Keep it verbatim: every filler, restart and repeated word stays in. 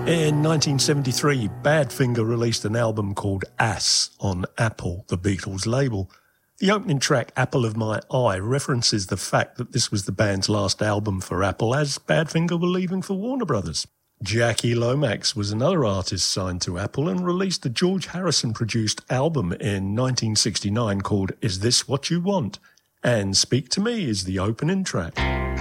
In nineteen seventy-three, Badfinger released an album called Ass on Apple, the Beatles label. The opening track, Apple of My Eye, references the fact that this was the band's last album for Apple as Badfinger were leaving for Warner Brothers. Jackie Lomax was another artist signed to Apple and released a George Harrison-produced album in nineteen sixty-nine called Is This What You Want? And Speak to Me is the opening track.